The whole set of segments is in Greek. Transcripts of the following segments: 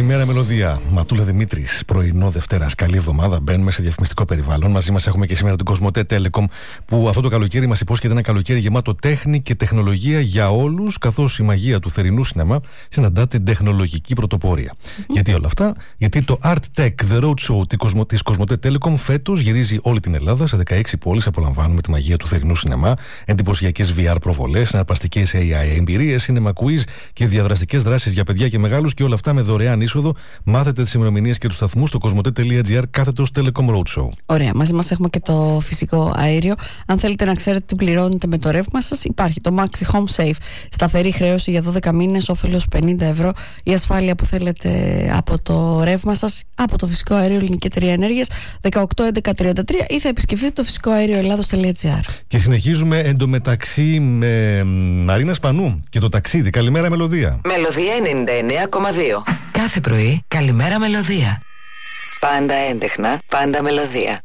Καλημέρα, Μελωδία. Ματούλα Δημήτρης, πρωινό Δευτέρας. Καλή εβδομάδα. Μπαίνουμε σε διαφημιστικό περιβάλλον. Μαζί μας έχουμε και σήμερα τον Κοσμοτέ Telecom, που αυτό το καλοκαίρι μας υπόσχεται ένα καλοκαίρι γεμάτο τέχνη και τεχνολογία για όλους, καθώς η μαγεία του θερινού σινεμά συναντά την τεχνολογική πρωτοπορία. Γιατί όλα αυτά? Γιατί το Art Tech The Roadshow της Κοσμοτέ Telecom φέτος γυρίζει όλη την Ελλάδα. Σε 16 πόλεις απολαμβάνουμε τη μαγεία του θερινού σινεμά, εντυπωσιακές VR προβολές, συναρπαστικές AI εμπειρίες, cinema quiz και διαδραστικές δράσεις για παιδιά και μεγάλους, και όλα αυτά με δωρεάν είσοδο. Μάθετε τις ημερομηνίες και τους σταθμούς στο cosmote.gr/Telecom Roadshow. Ωραία, μαζί μας έχουμε και το φυσικό αέριο. Αν θέλετε να ξέρετε τι πληρώνετε με το ρεύμα σας, υπάρχει το Maxi Home Safe. Σταθερή χρέωση για 12 μήνες, όφελος 50 ευρώ. Η ασφάλεια που θέλετε από το ρεύμα σας, από το φυσικό αέριο Ελληνική Εταιρεία Ενέργειας, 181133, ή θα επισκεφτείτε το φυσικό αέριο Ελλάδος.gr. Και συνεχίζουμε εντωμεταξύ με Μαρίνα Σπανού και το ταξίδι. Καλημέρα, Μελωδία. Μελωδία 99,2. Κάθε πρωί, καλημέρα Μελωδία. Πάντα έντεχνα, πάντα μελωδία.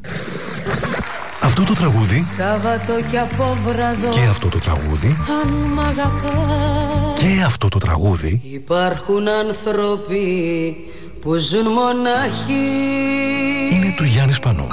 Αυτό το τραγούδι Σάββατο και απόβραδο, και αυτό το τραγούδι αν μ' αγαπάς, και αυτό το τραγούδι υπάρχουν άνθρωποι που ζουν μονάχοι. είναι του Γιάννη Σπανού.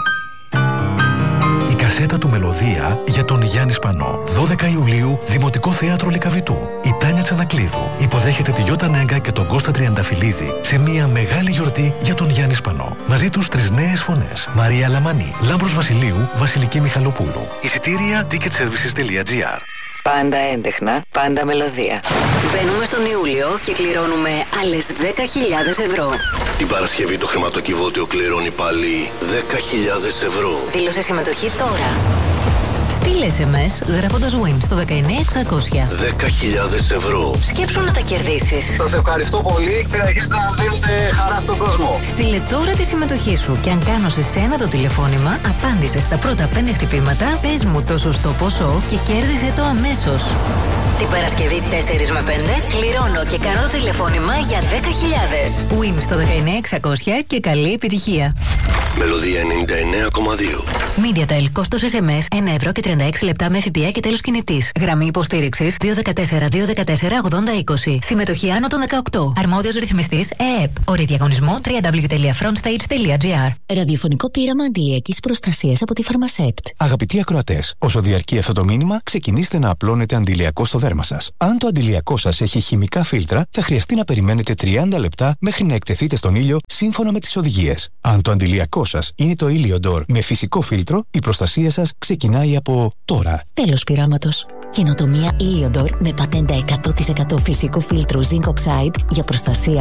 Η κασέτα του Μελωδία για τον Γιάννη Σπανό. 12 Ιουλίου, Δημοτικό Θέατρο Λυκαβητού. Η Τάνια Τσανακλείδου υποδέχεται τη Γιώτα Νέγκα και τον Κώστα Τριανταφυλλίδη σε μια μεγάλη γιορτή για τον Γιάννη Σπανό. Μαζί τους 3 νέες φωνές. Μαρία Λαμανή, Λάμπρος Βασιλείου, Βασιλική Μιχαλοπούλου. Εισιτήρια ticketservices.gr. Πάντα έντεχνα, πάντα μελωδία. Μπαίνουμε στον Ιούλιο και κληρώνουμε άλλες 10.000 ευρώ. Την Παρασκευή το χρηματοκιβώτιο κληρώνει πάλι 10.000 ευρώ. Δήλωσε συμμετοχή τώρα. Στείλε SMS γράφοντας WIN στο 19600. 10.000 ευρώ. Σκέψου να τα κερδίσεις. Σας ευχαριστώ πολύ. Συνεχίστε να δίνετε χαρά στον κόσμο. Στείλε τώρα τη συμμετοχή σου και αν κάνω σε σένα το τηλεφώνημα, απάντησε στα πρώτα 5 χτυπήματα, πες μου το σωστό ποσό και κέρδισε το αμέσως. Την Παρασκευή 4 με 5 κληρώνω και κάνω το τηλεφώνημα για 10.000. WIN στο 19600 και καλή επιτυχία. Μελωδία 99,2. MediaTel, κόστος SMS 1 ευρώ και 36 λεπτά με ΦΠΑ και τέλος κινητής. Γραμμή υποστήριξης 214-214-8020. Συμμετοχή άνω των 18. Αρμόδιος ρυθμιστής ΕΕΠ. Όροι διαγωνισμού www.frontstage.gr. Ραδιοφωνικό πείραμα αντιλιακής προστασίας από τη Φαρμασέπτ. Αγαπητοί ακροατές, όσο διαρκεί αυτό το μήνυμα, ξεκινήστε να απλώνετε αντιλιακό στο δέρμα σας. Αν το αντιλιακό σας έχει χημικά φίλτρα, θα χρειαστεί να περιμένετε 30 λεπτά μέχρι να εκτεθείτε στον ήλιο σύμφωνα με τις οδηγίες. Αν το αντιλιακό σας είναι το Heliodor με φυσικό φίλτρο, η προστασία σας ξεκινάει από τώρα. Τέλος πειράματος. Καινοτομία Heliodor με πατέντα 100% φυσικού φίλτρου Zinc Oxide για προστασία